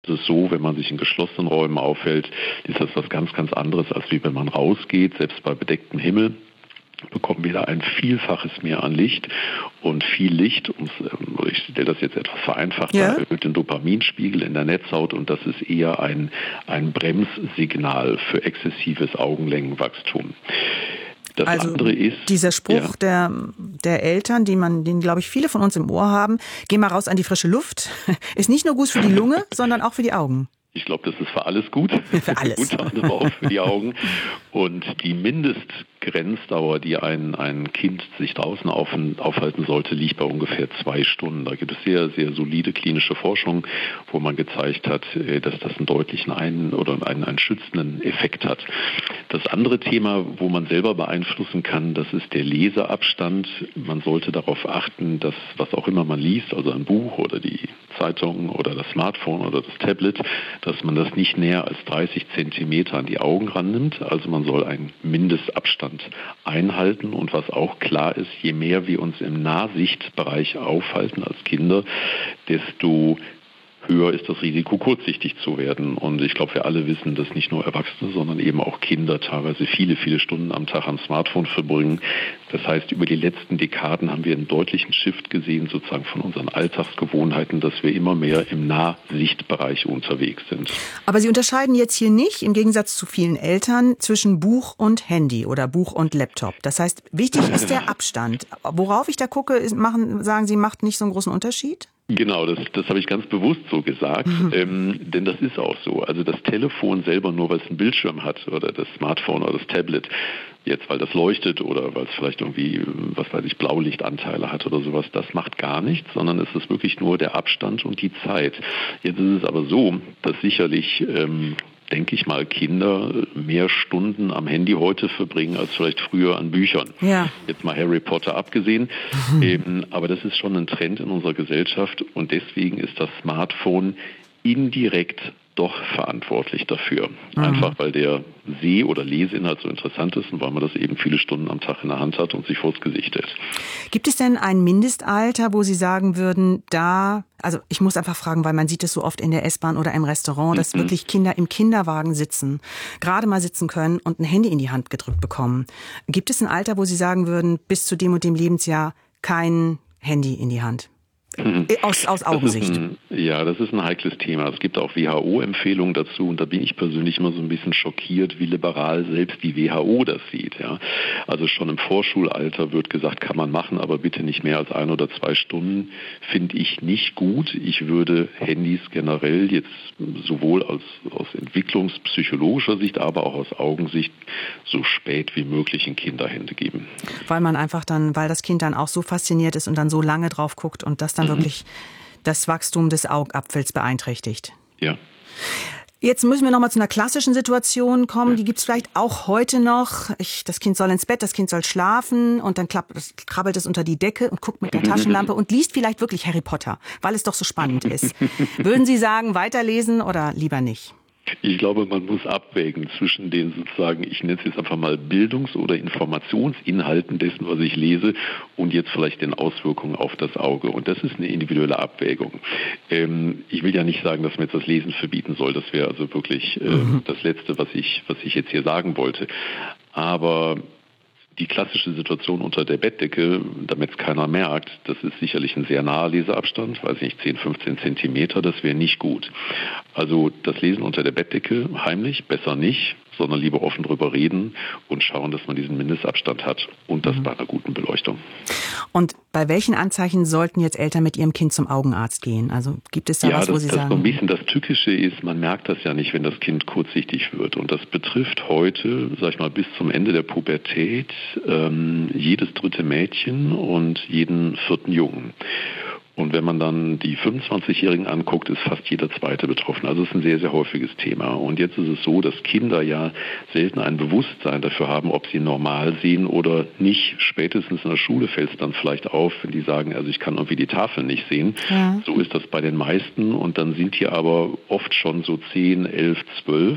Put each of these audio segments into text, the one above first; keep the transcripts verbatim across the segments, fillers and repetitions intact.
Es ist so, wenn man sich in geschlossenen Räumen aufhält, ist das was ganz, ganz anderes, als wie wenn man rausgeht, selbst bei bedecktem Himmel. Bekommen wir da ein Vielfaches mehr an Licht und viel Licht, und ich stelle das jetzt etwas vereinfacht, ja. erhöht den Dopaminspiegel in der Netzhaut und das ist eher ein, ein Bremssignal für exzessives Augenlängenwachstum. Das also andere ist, dieser Spruch ja. der, der Eltern, den man, den glaube ich viele von uns im Ohr haben, geh mal raus an die frische Luft, ist nicht nur gut für die Lunge, sondern auch für die Augen. Ich glaube, das ist für alles gut. Für alles. Unter anderem auch für die Augen. Und die Mindestgrenzdauer, die ein, ein Kind sich draußen auf, aufhalten sollte, liegt bei ungefähr zwei Stunden. Da gibt es sehr, sehr solide klinische Forschung, wo man gezeigt hat, dass das einen deutlichen einen oder einen, einen schützenden Effekt hat. Das andere Thema, wo man selber beeinflussen kann, das ist der Leseabstand. Man sollte darauf achten, dass was auch immer man liest, also ein Buch oder die Zeitung oder das Smartphone oder das Tablet, dass man das nicht näher als dreißig Zentimeter an die Augen rannimmt. Also man soll einen Mindestabstand einhalten. Und was auch klar ist, je mehr wir uns im Nahsichtbereich aufhalten als Kinder, desto höher ist das Risiko, kurzsichtig zu werden. Und ich glaube, wir alle wissen, dass nicht nur Erwachsene, sondern eben auch Kinder teilweise viele, viele Stunden am Tag am Smartphone verbringen. Das heißt, über die letzten Dekaden haben wir einen deutlichen Shift gesehen, sozusagen von unseren Alltagsgewohnheiten, dass wir immer mehr im Nahsichtbereich unterwegs sind. Aber Sie unterscheiden jetzt hier nicht, im Gegensatz zu vielen Eltern, zwischen Buch und Handy oder Buch und Laptop. Das heißt, wichtig ist der Abstand. Worauf ich da gucke, ist, machen, sagen Sie, macht nicht so einen großen Unterschied? Genau, das, das habe ich ganz bewusst so gesagt, mhm. ähm, denn das ist auch so. Also das Telefon selber, nur weil es einen Bildschirm hat oder das Smartphone oder das Tablet, jetzt weil das leuchtet oder weil es vielleicht irgendwie, was weiß ich, Blaulichtanteile hat oder sowas, das macht gar nichts, sondern es ist wirklich nur der Abstand und die Zeit. Jetzt ist es aber so, dass sicherlich ähm, denke ich mal, Kinder mehr Stunden am Handy heute verbringen als vielleicht früher an Büchern. Ja. Jetzt mal Harry Potter abgesehen. Mhm. Ähm, aber das ist schon ein Trend in unserer Gesellschaft und deswegen ist das Smartphone indirekt doch verantwortlich dafür. Mhm. Einfach weil der Seh- oder Leseinhalt so interessant ist und weil man das eben viele Stunden am Tag in der Hand hat und sich vors Gesicht hält. Gibt es denn ein Mindestalter, wo Sie sagen würden, da, also ich muss einfach fragen, weil man sieht es so oft in der S-Bahn oder im Restaurant, dass mhm. wirklich Kinder im Kinderwagen sitzen, gerade mal sitzen können und ein Handy in die Hand gedrückt bekommen. Gibt es ein Alter, wo Sie sagen würden, bis zu dem und dem Lebensjahr kein Handy in die Hand? Aus, aus Augensicht. Das ein, ja, das ist ein heikles Thema. Es gibt auch W H O-Empfehlungen dazu und da bin ich persönlich immer so ein bisschen schockiert, wie liberal selbst die W H O das sieht. Ja. Also schon im Vorschulalter wird gesagt, kann man machen, aber bitte nicht mehr als ein oder zwei Stunden, finde ich nicht gut. Ich würde Handys generell jetzt sowohl aus, aus entwicklungspsychologischer Sicht, aber auch aus Augensicht so spät wie möglich in Kinderhände geben. Weil man einfach dann, weil das Kind dann auch so fasziniert ist und dann so lange drauf guckt und das dann mhm. wirklich das Wachstum des Augapfels beeinträchtigt. Ja. Jetzt müssen wir noch mal zu einer klassischen Situation kommen. Die gibt es vielleicht auch heute noch. Ich, das Kind soll ins Bett, das Kind soll schlafen und dann klappt, krabbelt es unter die Decke und guckt mit der Taschenlampe und liest vielleicht wirklich Harry Potter, weil es doch so spannend ist. Würden Sie sagen, weiterlesen oder lieber nicht? Ich glaube, man muss abwägen zwischen den sozusagen, ich nenne es jetzt einfach mal Bildungs- oder Informationsinhalten dessen, was ich lese und jetzt vielleicht den Auswirkungen auf das Auge. Und das ist eine individuelle Abwägung. Ähm, ich will ja nicht sagen, dass man jetzt das Lesen verbieten soll. Das wäre also wirklich äh, mhm. das Letzte, was ich, was ich jetzt hier sagen wollte. Aber die klassische Situation unter der Bettdecke, damit es keiner merkt, das ist sicherlich ein sehr naher Leseabstand, weiß ich nicht, zehn, fünfzehn Zentimeter, das wäre nicht gut. Also das Lesen unter der Bettdecke heimlich, besser nicht, sondern lieber offen drüber reden und schauen, dass man diesen Mindestabstand hat und das mhm. bei einer guten Beleuchtung. Und bei welchen Anzeichen sollten jetzt Eltern mit ihrem Kind zum Augenarzt gehen? Also gibt es da ja, was, wo das, Sie das sagen? So ein bisschen das Tückische ist, man merkt das ja nicht, wenn das Kind kurzsichtig wird. Und das betrifft heute, sag ich mal, bis zum Ende der Pubertät ähm, jedes dritte Mädchen und jeden vierten Jungen. Und wenn man dann die fünfundzwanzigjährigen anguckt, ist fast jeder Zweite betroffen. Also es ist ein sehr, sehr häufiges Thema. Und jetzt ist es so, dass Kinder ja selten ein Bewusstsein dafür haben, ob sie normal sehen oder nicht. Spätestens in der Schule fällt es dann vielleicht auf, wenn die sagen, also ich kann irgendwie die Tafel nicht sehen. Ja. So ist das bei den meisten. Und dann sind die aber oft schon so zehn, elf, zwölf.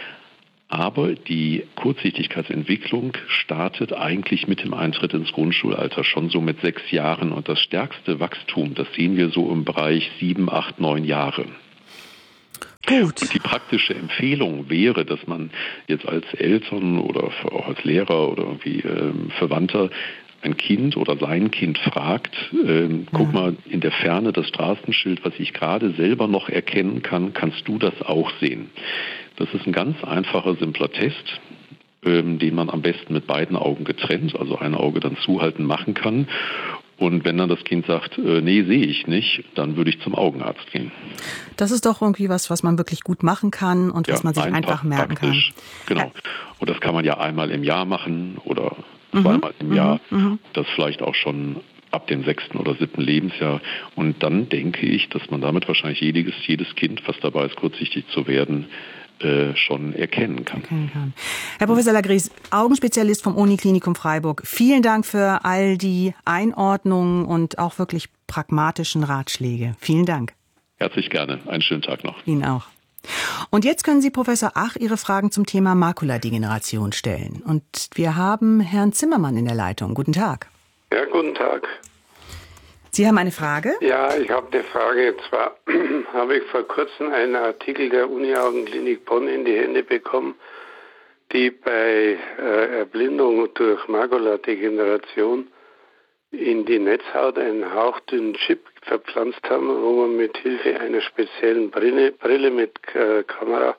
Aber die Kurzsichtigkeitsentwicklung startet eigentlich mit dem Eintritt ins Grundschulalter, schon so mit sechs Jahren. Und das stärkste Wachstum, das sehen wir so im Bereich sieben, acht, neun Jahre. Gut. Und die praktische Empfehlung wäre, dass man jetzt als Eltern oder auch als Lehrer oder irgendwie ähm, Verwandter ein Kind oder sein Kind fragt, ähm, ja. guck mal, in der Ferne das Straßenschild, was ich gerade selber noch erkennen kann, kannst du das auch sehen? Das ist ein ganz einfacher, simpler Test, ähm, den man am besten mit beiden Augen getrennt, also ein Auge dann zuhalten, machen kann. Und wenn dann das Kind sagt, äh, nee, sehe ich nicht, dann würde ich zum Augenarzt gehen. Das ist doch irgendwie was, was man wirklich gut machen kann und ja, was man sich einfach, einfach merken praktisch. kann. Genau. Ja. Und das kann man ja einmal im Jahr machen oder zweimal im Jahr, mhm. das vielleicht auch schon ab dem sechsten oder siebten Lebensjahr. Und dann denke ich, dass man damit wahrscheinlich jedes, jedes Kind, was dabei ist, kurzsichtig zu werden, äh, schon erkennen kann. erkennen kann. Herr Professor Lagris, Augenspezialist vom Uniklinikum Freiburg, vielen Dank für all die Einordnungen und auch wirklich pragmatischen Ratschläge. Vielen Dank. Herzlich gerne. Einen schönen Tag noch. Ihnen auch. Und jetzt können Sie Professor Ach Ihre Fragen zum Thema Makuladegeneration stellen. Und wir haben Herrn Zimmermann in der Leitung. Guten Tag. Ja, guten Tag. Sie haben eine Frage? Ja, ich habe eine Frage. Und zwar habe ich vor kurzem einen Artikel der Uni-Augenklinik Bonn in die Hände bekommen, die bei äh, Erblindung durch Makuladegeneration in die Netzhaut einen hauchdünnen Chip verpflanzt haben, wo man mit Hilfe einer speziellen Brille, Brille mit äh, Kamera,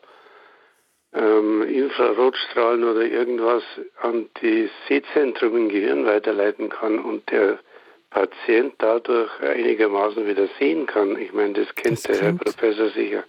ähm, Infrarotstrahlen oder irgendwas an die Sehzentrum im Gehirn weiterleiten kann und der Patient dadurch einigermaßen wieder sehen kann. Ich meine, das kennt das der Herr Professor sicher.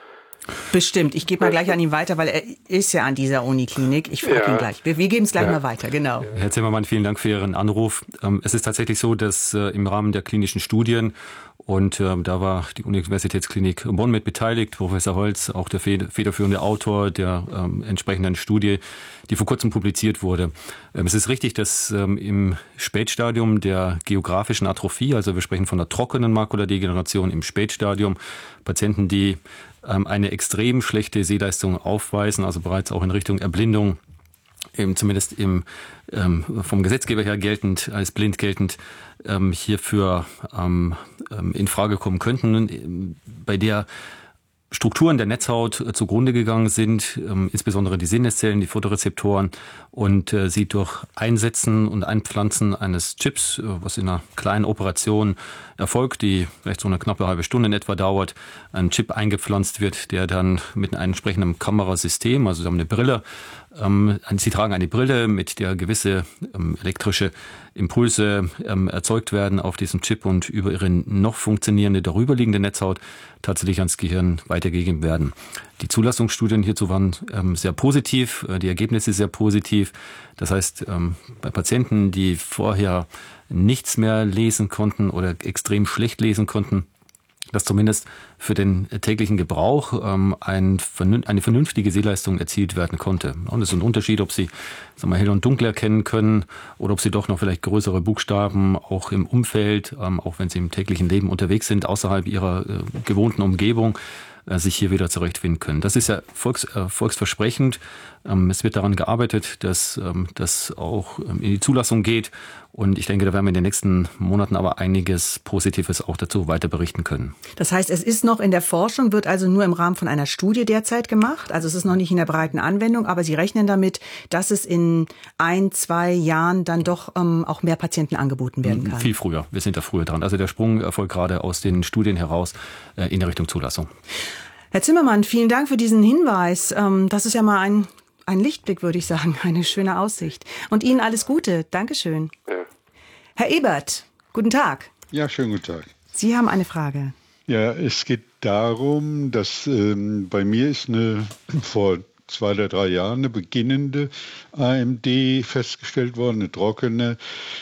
Bestimmt. Ich gebe mal gleich an ihn weiter, weil er ist ja an dieser Uniklinik. Ich frage ja. ihn gleich. Wir, wir geben es gleich ja. mal weiter, genau. Herr Zimmermann, vielen Dank für Ihren Anruf. Es ist tatsächlich so, dass im Rahmen der klinischen Studien, und da war die Universitätsklinik Bonn mit beteiligt, Professor Holz, auch der federführende Autor der entsprechenden Studie, die vor kurzem publiziert wurde. Es ist richtig, dass im Spätstadium der geografischen Atrophie, also wir sprechen von einer trockenen Makuladegeneration im Spätstadium, Patienten, die eine extrem schlechte Sehleistung aufweisen, also bereits auch in Richtung Erblindung, eben zumindest im, ähm, vom Gesetzgeber her geltend, als blind geltend, ähm, hierfür ähm, in Frage kommen könnten, bei der Strukturen der Netzhaut äh, zugrunde gegangen sind, ähm, insbesondere die Sineszellen, die Photorezeptoren, und äh, sie durch Einsetzen und Einpflanzen eines Chips, äh, was in einer kleinen Operation erfolgt, die vielleicht so eine knappe halbe Stunde in etwa dauert, ein Chip eingepflanzt wird, der dann mit einem entsprechenden Kamerasystem, also sie haben eine Brille, ähm, sie tragen eine Brille, mit der gewisse ähm, elektrische Impulse ähm, erzeugt werden auf diesem Chip und über ihre noch funktionierende darüberliegende Netzhaut tatsächlich ans Gehirn weitergegeben werden. Die Zulassungsstudien hierzu waren ähm, sehr positiv, die Ergebnisse sehr positiv. Das heißt, ähm, bei Patienten, die vorher nichts mehr lesen konnten oder extrem schlecht lesen konnten, dass zumindest für den täglichen Gebrauch ähm, ein, eine vernünftige Sehleistung erzielt werden konnte. Und es ist ein Unterschied, ob Sie sagen wir, hell und dunkel erkennen können oder ob Sie doch noch vielleicht größere Buchstaben auch im Umfeld, ähm, auch wenn Sie im täglichen Leben unterwegs sind, außerhalb Ihrer äh, gewohnten Umgebung, äh, sich hier wieder zurechtfinden können. Das ist ja volks, äh, volksversprechend. Ähm, es wird daran gearbeitet, dass ähm, das auch ähm, in die Zulassung geht. Und ich denke, da werden wir in den nächsten Monaten aber einiges Positives auch dazu weiter berichten können. Das heißt, es ist noch in der Forschung, wird also nur im Rahmen von einer Studie derzeit gemacht. Also es ist noch nicht in der breiten Anwendung, aber Sie rechnen damit, dass es in ein, zwei Jahren dann doch ähm, auch mehr Patienten angeboten werden kann. Viel früher. Wir sind da früher dran. Also der Sprung erfolgt gerade aus den Studien heraus äh, in der Richtung Zulassung. Herr Zimmermann, vielen Dank für diesen Hinweis. Ähm, das ist ja mal ein Ein Lichtblick, würde ich sagen. Eine schöne Aussicht. Und Ihnen alles Gute. Dankeschön. Ja. Herr Ebert, guten Tag. Ja, schönen guten Tag. Sie haben eine Frage. Ja, es geht darum, dass ähm, bei mir ist eine vor zwei oder drei Jahren eine beginnende A M D festgestellt worden, eine trockene.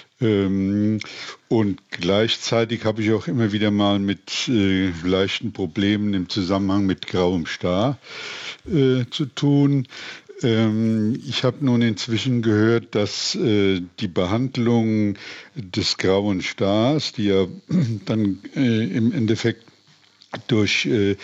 Ähm, und gleichzeitig habe ich auch immer wieder mal mit äh, leichten Problemen im Zusammenhang mit grauem Star äh, zu tun. Ich habe nun inzwischen gehört, dass äh, die Behandlung des grauen Stars, die ja dann äh, im Endeffekt durch äh,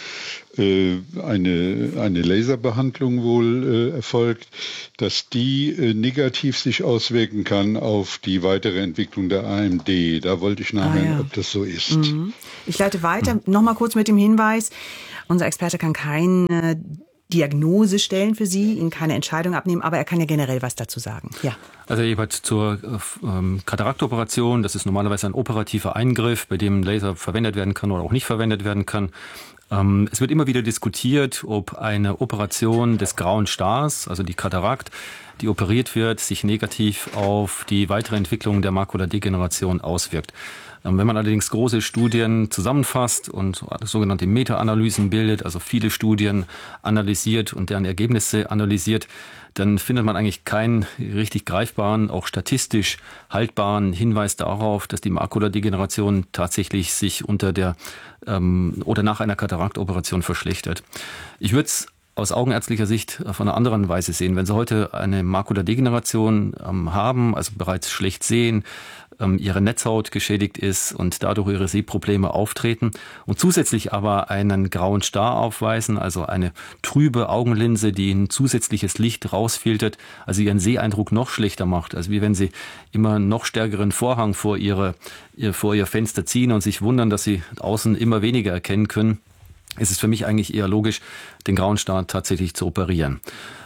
eine, eine Laserbehandlung wohl äh, erfolgt, dass die äh, negativ sich auswirken kann auf die weitere Entwicklung der A M D. Da wollte ich nachhören, ah, ja. ob das so ist. Mhm. Ich leite weiter, mhm. nochmal kurz mit dem Hinweis. Unser Experte kann keine Diagnose stellen für Sie, Ihnen keine Entscheidung abnehmen, aber er kann ja generell was dazu sagen. Ja. Also jeweils zur ähm, Kataraktoperation, das ist normalerweise ein operativer Eingriff, bei dem Laser verwendet werden kann oder auch nicht verwendet werden kann. Ähm, es wird immer wieder diskutiert, ob eine Operation des grauen Stars, also die Katarakt, die operiert wird, sich negativ auf die weitere Entwicklung der Makuladegeneration auswirkt. Wenn man allerdings große Studien zusammenfasst und sogenannte Meta-Analysen bildet, also viele Studien analysiert und deren Ergebnisse analysiert, dann findet man eigentlich keinen richtig greifbaren, auch statistisch haltbaren Hinweis darauf, dass die Makuladegeneration tatsächlich sich unter der ähm, oder nach einer Kataraktoperation verschlechtert. Ich würde es aus augenärztlicher Sicht von einer anderen Weise sehen. Wenn Sie heute eine Makuladegeneration ähm, haben, also bereits schlecht sehen, ähm, Ihre Netzhaut geschädigt ist und dadurch Ihre Sehprobleme auftreten und zusätzlich aber einen grauen Star aufweisen, also eine trübe Augenlinse, die ein zusätzliches Licht rausfiltert, also Ihren Seheindruck noch schlechter macht, also wie wenn Sie immer noch stärkeren Vorhang vor Ihre, ihr, vor Ihr Fenster ziehen und sich wundern, dass Sie außen immer weniger erkennen können. Es ist für mich eigentlich eher logisch, den grauen Star tatsächlich zu operieren.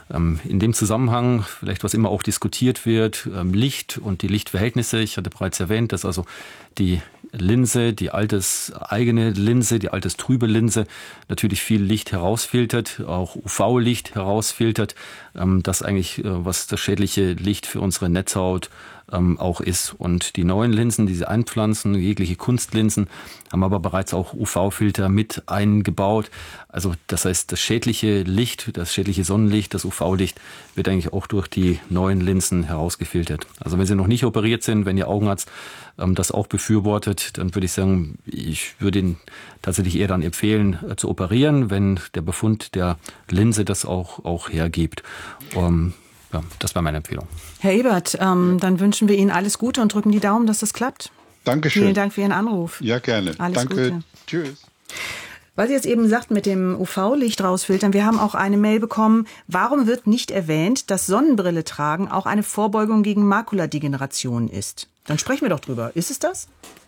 In dem Zusammenhang, vielleicht was immer auch diskutiert wird, Licht und die Lichtverhältnisse. Ich hatte bereits erwähnt, dass also die Linse, die alterseigene Linse, die alterstrübe Linse natürlich viel Licht herausfiltert, auch U V-Licht herausfiltert, das eigentlich, was das schädliche Licht für unsere Netzhaut auch ist. Und die neuen Linsen, die sie einpflanzen, jegliche Kunstlinsen, haben aber bereits auch U V-Filter mit eingebaut. Also das heißt, das schädliche Licht, das schädliche Sonnenlicht, das U V-Licht wird eigentlich auch durch die neuen Linsen herausgefiltert. Also wenn Sie noch nicht operiert sind, wenn Ihr Augenarzt ähm, das auch befürwortet, dann würde ich sagen, ich würde Ihnen tatsächlich eher dann empfehlen, äh, zu operieren, wenn der Befund der Linse das auch, auch hergibt. Um, Ja, das war meine Empfehlung. Herr Ebert, ähm, dann wünschen wir Ihnen alles Gute und drücken die Daumen, dass das klappt. Dankeschön. Vielen Dank für Ihren Anruf. Ja, gerne. Alles Danke. Gute. Tschüss. Weil Sie jetzt eben sagten, mit dem U V-Licht rausfiltern, wir haben auch eine Mail bekommen, warum wird nicht erwähnt, dass Sonnenbrille tragen auch eine Vorbeugung gegen Makuladegeneration ist? Dann sprechen wir doch drüber. Ist es das?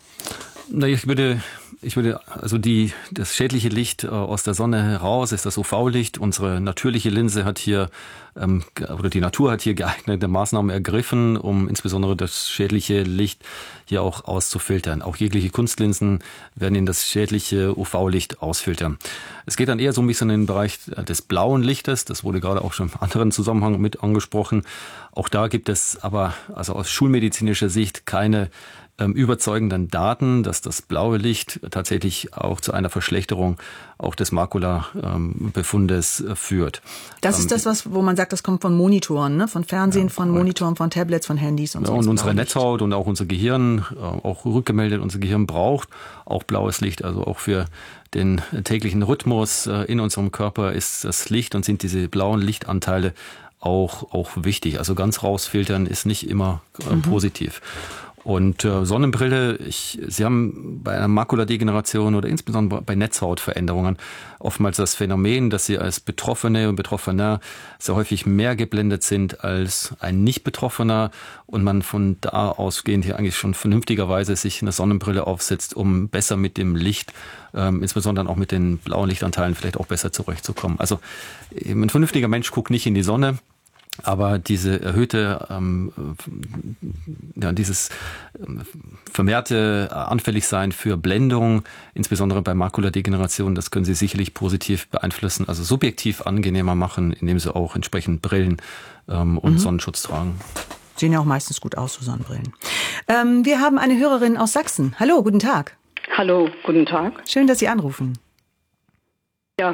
Na, ich würde, ich würde, also die, das schädliche Licht äh, aus der Sonne heraus ist das U V-Licht. Unsere natürliche Linse hat hier, ähm, oder die Natur hat hier geeignete Maßnahmen ergriffen, um insbesondere das schädliche Licht hier auch auszufiltern. Auch jegliche Kunstlinsen werden in das schädliche U V-Licht ausfiltern. Es geht dann eher so ein bisschen in den Bereich des blauen Lichtes. Das wurde gerade auch schon im anderen Zusammenhang mit angesprochen. Auch da gibt es aber, also aus schulmedizinischer Sicht, keine Ähm, überzeugenden Daten, dass das blaue Licht tatsächlich auch zu einer Verschlechterung auch des Makula-Befundes ähm, führt. Das ist das, was, wo man sagt, das kommt von Monitoren, ne? Von Fernsehen, ja, von Monitoren, von Tablets, von Handys und ja, so. Und unsere Netzhaut und auch unser Gehirn, äh, auch rückgemeldet, unser Gehirn braucht auch blaues Licht, also auch für den täglichen Rhythmus äh, in unserem Körper ist das Licht und sind diese blauen Lichtanteile auch, auch wichtig. Also ganz rausfiltern ist nicht immer äh, mhm. positiv. Und äh, Sonnenbrille, ich, Sie haben bei einer Makuladegeneration oder insbesondere bei Netzhautveränderungen oftmals das Phänomen, dass Sie als Betroffene und Betroffener sehr häufig mehr geblendet sind als ein Nicht-Betroffener und man von da ausgehend hier eigentlich schon vernünftigerweise sich eine Sonnenbrille aufsetzt, um besser mit dem Licht, ähm, insbesondere auch mit den blauen Lichtanteilen vielleicht auch besser zurechtzukommen. Also ein vernünftiger Mensch guckt nicht in die Sonne. Aber diese erhöhte, ähm, ja, dieses vermehrte Anfälligsein für Blendung, insbesondere bei Makuladegeneration, das können Sie sicherlich positiv beeinflussen, also subjektiv angenehmer machen, indem Sie auch entsprechend Brillen ähm, und mhm. Sonnenschutz tragen. Sehen ja auch meistens gut aus, so Sonnenbrillen. Ähm, wir haben eine Hörerin aus Sachsen. Hallo, guten Tag. Hallo, guten Tag. Schön, dass Sie anrufen. Ja.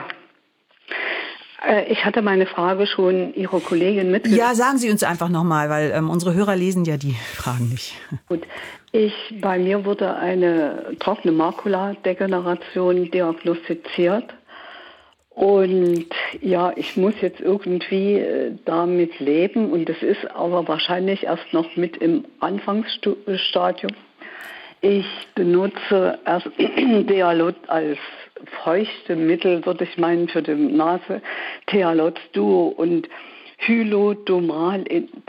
Ich hatte meine Frage schon Ihrer Kollegin mitgeteilt. Ja, sagen Sie uns einfach nochmal, weil ähm, unsere Hörer lesen ja die Fragen nicht. Gut, ich, bei mir wurde eine trockene Makuladegeneration diagnostiziert. Und ja, ich muss jetzt irgendwie damit leben. Und das ist aber wahrscheinlich erst noch mit im Anfangsstadium. Ich benutze erst Dealot als feuchte Mittel, würde ich meinen, für die Nase, Thealot Duo und Hylodual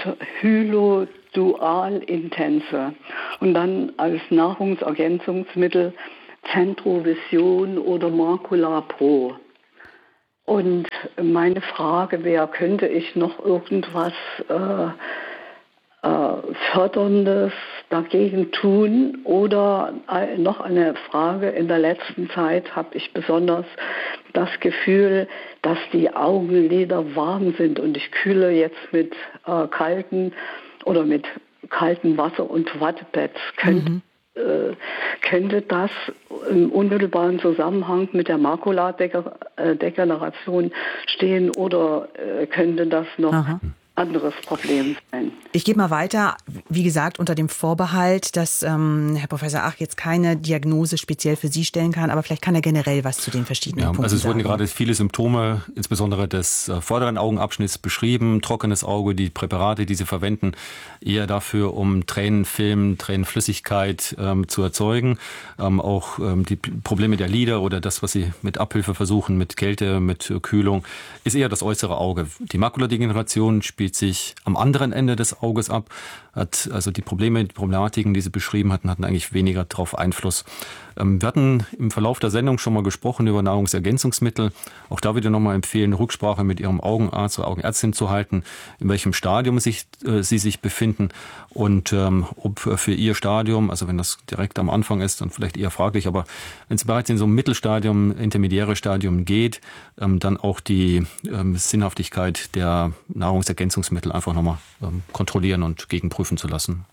Intense. Und dann als Nahrungsergänzungsmittel Centrovision oder Macula Pro. Und meine Frage wäre, könnte ich noch irgendwas äh, äh, Förderndes dagegen tun? Oder äh, noch eine Frage, in der letzten Zeit habe ich besonders das Gefühl, dass die Augenlider warm sind und ich kühle jetzt mit äh, kalten oder mit kaltem Wasser und Wattepads. Könnte, mhm. äh, könnte das im unmittelbaren Zusammenhang mit der Makuladegeneration stehen oder äh, könnte das noch Aha. anderes Problem sein? Ich gebe mal weiter, wie gesagt, unter dem Vorbehalt, dass ähm, Herr Professor Ach jetzt keine Diagnose speziell für Sie stellen kann, aber vielleicht kann er generell was zu den verschiedenen ja, Punkten also es wurden sagen. gerade viele Symptome, insbesondere des äh, vorderen Augenabschnitts beschrieben, trockenes Auge, die Präparate, die Sie verwenden, eher dafür, um Tränenfilm, Tränenflüssigkeit ähm, zu erzeugen, ähm, auch ähm, die Probleme der Lider oder das, was Sie mit Abhilfe versuchen, mit Kälte, mit äh, Kühlung, ist eher das äußere Auge. Die Makuladegeneration spielt sich am anderen Ende des Auges ab, hat also die Probleme, die Problematiken, die Sie beschrieben hatten, hatten eigentlich weniger darauf Einfluss. Ähm, wir hatten im Verlauf der Sendung schon mal gesprochen über Nahrungsergänzungsmittel. Auch da würde ich nochmal empfehlen, Rücksprache mit Ihrem Augenarzt oder Augenärztin zu halten, in welchem Stadium sich, äh, Sie sich befinden und ähm, ob für Ihr Stadium, also wenn das direkt am Anfang ist, dann vielleicht eher fraglich, aber wenn es bereits in so ein Mittelstadium, intermediäre Stadium geht, ähm, dann auch die ähm, Sinnhaftigkeit der Nahrungsergänzungsmittel einfach nochmal ähm, kontrollieren und gegenprüfen zu lassen.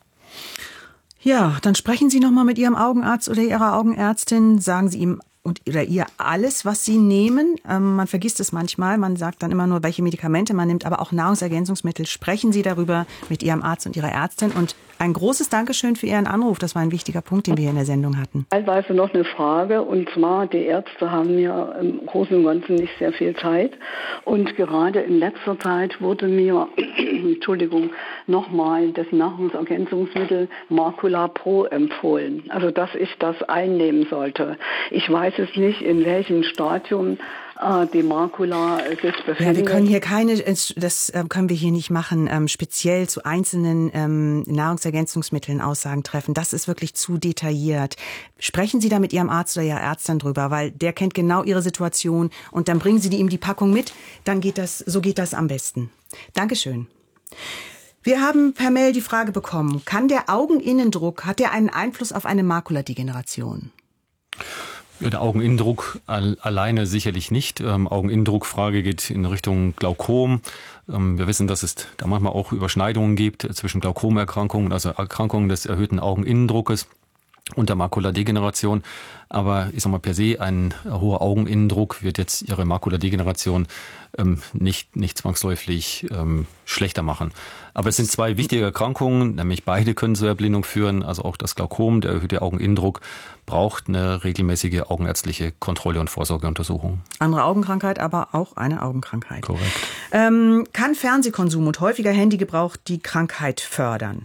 Ja, dann sprechen Sie nochmal mit Ihrem Augenarzt oder Ihrer Augenärztin, sagen Sie ihm und oder ihr alles, was Sie nehmen. Ähm, man vergisst es manchmal, man sagt dann immer nur, welche Medikamente man nimmt, aber auch Nahrungsergänzungsmittel. Sprechen Sie darüber mit Ihrem Arzt und Ihrer Ärztin. Und ein großes Dankeschön für Ihren Anruf. Das war ein wichtiger Punkt, den wir hier in der Sendung hatten. Teilweise noch eine Frage, und zwar, die Ärzte haben ja im Großen und Ganzen nicht sehr viel Zeit. Und gerade in letzter Zeit wurde mir, Entschuldigung, nochmal das Nahrungsergänzungsmittel Macula Pro empfohlen. Also, dass ich das einnehmen sollte. Ich weiß es nicht, in welchem Stadium äh, die Makula sich befindet. Ja, wir können hier keine, das können wir hier nicht machen, ähm, speziell zu einzelnen ähm, Nahrungsergänzungsmitteln Aussagen treffen. Das ist wirklich zu detailliert. Sprechen Sie da mit Ihrem Arzt oder Ihrer Ärztin drüber, weil der kennt genau Ihre Situation und dann bringen Sie ihm die Packung mit. Dann geht das, so geht das am besten. Dankeschön. Wir haben per Mail die Frage bekommen, kann der Augeninnendruck, hat der einen Einfluss auf eine Makuladegeneration? Ja, der Augeninnendruck alleine sicherlich nicht. Ähm, Augeninnendruckfrage geht in Richtung Glaukom. Ähm, wir wissen, dass es da manchmal auch Überschneidungen gibt zwischen Glaukomerkrankungen, also Erkrankungen des erhöhten Augeninnendruckes und der Makuladegeneration. Aber ich sag mal, per se ein hoher Augeninnendruck wird jetzt Ihre Makuladegeneration ähm, nicht, nicht zwangsläufig ähm, schlechter machen. Aber es sind zwei wichtige Erkrankungen, nämlich beide können zur Erblindung führen. Also auch das Glaukom, der erhöhte Augeninnendruck, braucht eine regelmäßige augenärztliche Kontrolle und Vorsorgeuntersuchung. Andere Augenkrankheit, aber auch eine Augenkrankheit. Korrekt. Ähm, kann Fernsehkonsum und häufiger Handygebrauch die Krankheit fördern?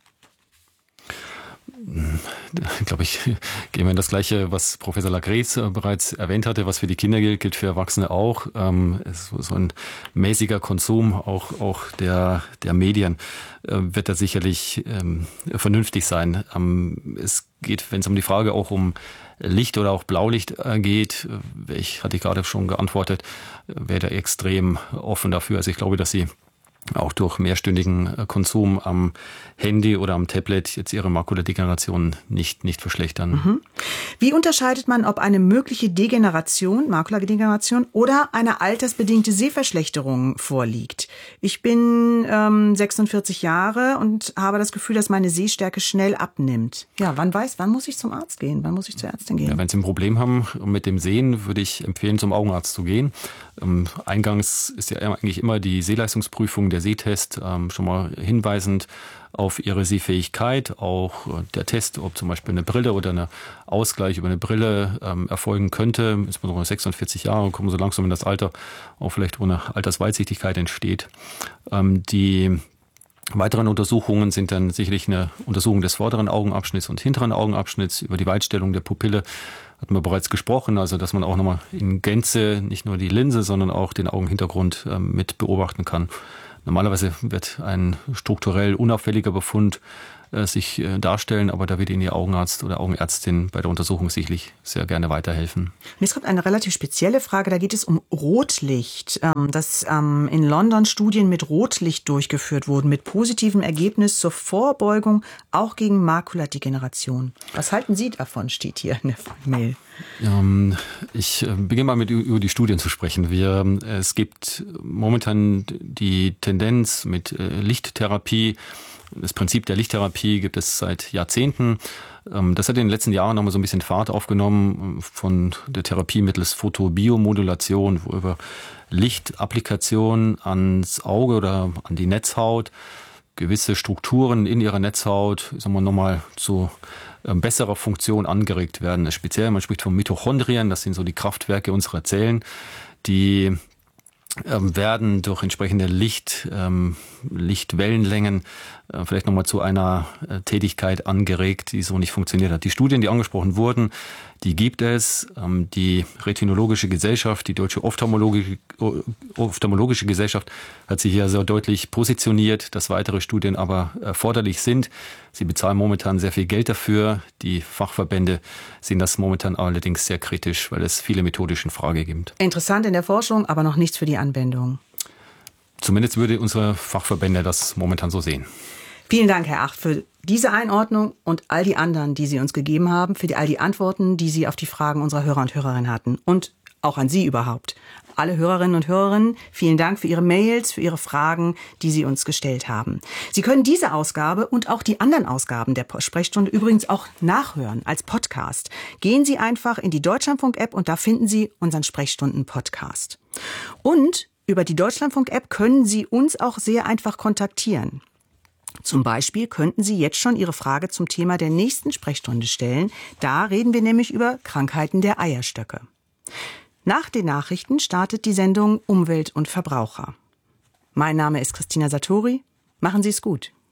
Ich glaube, ich gehe mal in das Gleiche, was Professor Lagres bereits erwähnt hatte, was für die Kinder gilt, gilt für Erwachsene auch. Ähm, so ein mäßiger Konsum auch, auch der, der Medien äh, wird da sicherlich ähm, vernünftig sein. Ähm, es geht, wenn es um die Frage auch um Licht oder auch Blaulicht geht, ich hatte gerade schon geantwortet, wäre da extrem offen dafür. Also ich glaube, dass Sie auch durch mehrstündigen Konsum am Handy oder am Tablet jetzt Ihre Makuladegeneration nicht, nicht verschlechtern. Mhm. Wie unterscheidet man, ob eine mögliche Degeneration, Makuladegeneration oder eine altersbedingte Sehverschlechterung vorliegt? Ich bin ähm, sechsundvierzig Jahre und habe das Gefühl, dass meine Sehstärke schnell abnimmt. Ja, wann weiß, wann muss ich zum Arzt gehen? Wann muss ich zur Ärztin gehen? Ja, wenn Sie ein Problem haben mit dem Sehen, würde ich empfehlen, zum Augenarzt zu gehen. Ähm, eingangs ist ja eigentlich immer die Sehleistungsprüfung, der Sehtest, ähm, schon mal hinweisend auf Ihre Sehfähigkeit. Auch äh, der Test, ob zum Beispiel eine Brille oder ein Ausgleich über eine Brille ähm, erfolgen könnte. Insbesondere sechsundvierzig Jahre, kommen so langsam in das Alter, auch vielleicht wo eine Altersweitsichtigkeit entsteht. Ähm, die weiteren Untersuchungen sind dann sicherlich eine Untersuchung des vorderen Augenabschnitts und hinteren Augenabschnitts. Über die Weitstellung der Pupille hatten wir bereits gesprochen, also dass man auch nochmal in Gänze nicht nur die Linse, sondern auch den Augenhintergrund mit beobachten kann. Normalerweise wird ein strukturell unauffälliger Befund äh, sich äh, darstellen, aber da wird Ihnen Ihr Augenarzt oder Augenärztin bei der Untersuchung sicherlich sehr gerne weiterhelfen. Jetzt kommt eine relativ spezielle Frage, da geht es um Rotlicht, ähm, dass ähm, in London Studien mit Rotlicht durchgeführt wurden, mit positivem Ergebnis zur Vorbeugung auch gegen Makuladegeneration. Was halten Sie davon, steht hier in der Mail. Ähm, ich äh, beginne mal mit über die Studien zu sprechen. Wir, äh, es gibt momentan die Tendenz mit äh, Lichttherapie. Das Prinzip der Lichttherapie gibt es seit Jahrzehnten. Ähm, das hat in den letzten Jahren nochmal so ein bisschen Fahrt aufgenommen von der Therapie mittels Photobiomodulation, wo über Lichtapplikation ans Auge oder an die Netzhaut gewisse Strukturen in ihrer Netzhaut, sagen wir nochmal zu äh, besserer Funktion angeregt werden. Speziell, man spricht von Mitochondrien, das sind so die Kraftwerke unserer Zellen, die ähm, werden durch entsprechende Licht, ähm, Lichtwellenlängen äh, vielleicht nochmal zu einer äh, Tätigkeit angeregt, die so nicht funktioniert hat. Die Studien, die angesprochen wurden, die gibt es. Ähm, die Retinologische Gesellschaft, die Deutsche Ophthalmologische, Ophthalmologische Gesellschaft hat sich hier sehr deutlich positioniert, dass weitere Studien aber erforderlich sind. Sie bezahlen momentan sehr viel Geld dafür. Die Fachverbände sehen das momentan allerdings sehr kritisch, weil es viele methodische Fragen gibt. Interessant in der Forschung, aber noch nichts für die Anwendung. Zumindest würde unsere Fachverbände das momentan so sehen. Vielen Dank, Herr Acht, für diese Einordnung und all die anderen, die Sie uns gegeben haben, für die, all die Antworten, die Sie auf die Fragen unserer Hörer und Hörerinnen hatten und auch an Sie überhaupt. Alle Hörerinnen und Hörerinnen, vielen Dank für Ihre Mails, für Ihre Fragen, die Sie uns gestellt haben. Sie können diese Ausgabe und auch die anderen Ausgaben der Sprechstunde übrigens auch nachhören als Podcast. Gehen Sie einfach in die Deutschlandfunk-App und da finden Sie unseren Sprechstunden-Podcast. Und über die Deutschlandfunk-App können Sie uns auch sehr einfach kontaktieren. Zum Beispiel könnten Sie jetzt schon Ihre Frage zum Thema der nächsten Sprechstunde stellen. Da reden wir nämlich über Krankheiten der Eierstöcke. Nach den Nachrichten startet die Sendung Umwelt und Verbraucher. Mein Name ist Christina Satori. Machen Sie es gut.